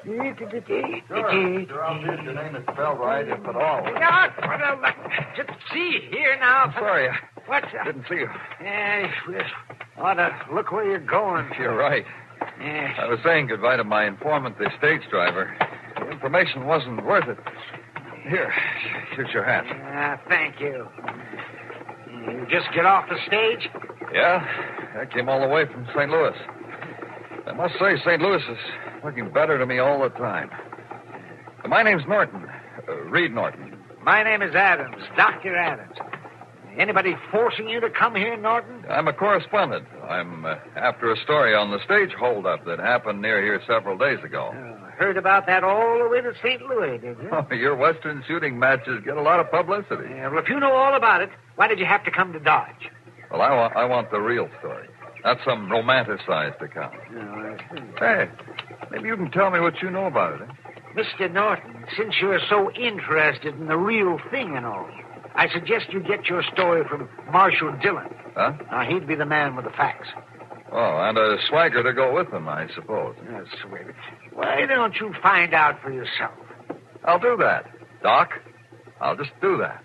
Sure, I'll see if your name is spelled right, if at all. Just see here now. I'm sorry, What's I didn't see you. we ought to look where you're going. You're right. I was saying goodbye to my informant, the stage driver. The information wasn't worth it. Here, here's your hat. Thank you. You just get off the stage? Yeah, I came all the way from St. Louis. I must say, St. Louis is looking better to me all the time. My name's Norton. Reed Norton. My name is Adams, Dr. Adams. Anybody forcing you to come here, Norton? I'm a correspondent. I'm after a story on the stage holdup that happened near here several days ago. Heard about that all the way to St. Louis, did you? Oh, your Western shooting matches get a lot of publicity. Well, if you know all about it, why did you have to come to Dodge? Well, I want the real story. Not some romanticized account. Hey, maybe you can tell me what you know about it, eh? Mr. Norton, since you're so interested in the real thing and all, I suggest you get your story from Marshal Dillon. Huh? Now, he'd be the man with the facts. Oh, and a swagger to go with them, I suppose. That's sweet. Why don't you find out for yourself? I'll do that. Doc, I'll just do that.